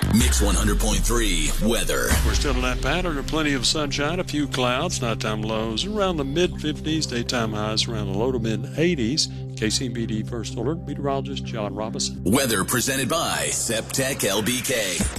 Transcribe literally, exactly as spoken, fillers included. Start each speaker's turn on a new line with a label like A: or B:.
A: Mix one hundred point three weather.
B: We're still in that pattern of plenty of sunshine, a few clouds, nighttime lows around the mid fifties, daytime highs around the low to mid eighties. K C B D First Alert meteorologist John Robinson.
A: Weather presented by Septec L B K.